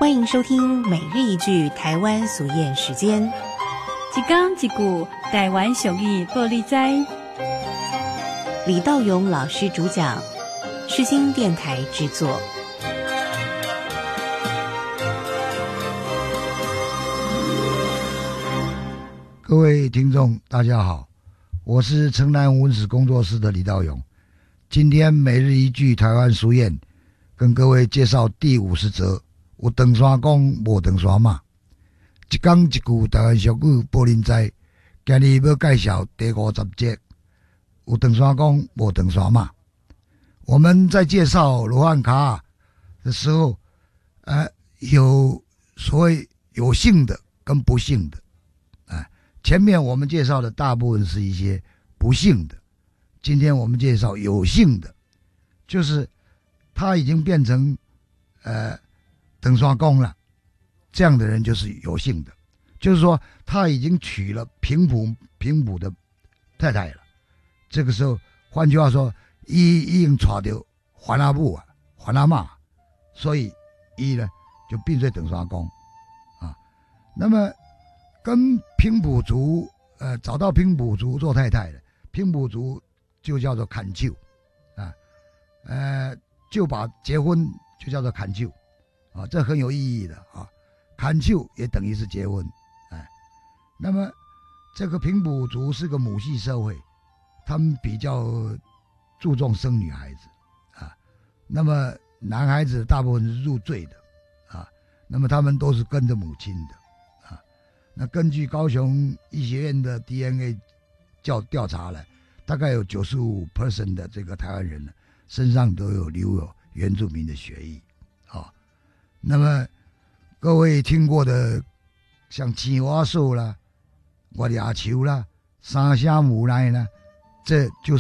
欢迎收听每日一句台湾俗谚时间。 一讲一句台湾俗语报你知。 李道勇老师主讲，世新电台制作。 各位听众大家好，我是城南文史工作室的李道勇。今天每日一句台湾俗谚，跟各位介绍第50则。有长山讲，无长山骂。一讲一句台湾俗语报恁知。今日要介绍第50节。有长山讲，无长山骂。我们在介绍罗汉脚的时候，有所谓有幸的跟不幸的。前面我们介绍的大部分是一些不幸的，今天我们介绍有幸的，就是他已经变成长山公了，这样的人就是有幸的，就是说他已经娶了平埔的太太了。这个时候，换句话说，已经娶到还阿母啊，还阿妈，所以伊呢就变成长山公啊。那么跟平埔族找到平埔族做太太的，平埔族就叫做砍舅啊，就把结婚就叫做砍舅啊，这很有意义的啊。砍舅也等于是结婚，那么这个平埔族是个母系社会，他们比较注重生女孩子啊，那么男孩子大部分是入赘的啊，那么他们都是跟着母亲的。那根据高雄医学院的 DNA 调查呢，大概有95% 的这个台湾人呢，身上都有留有原住民的血裔啊。那么各位听过的像青蛙树啦、月牙球啦、三声无赖啦，这就是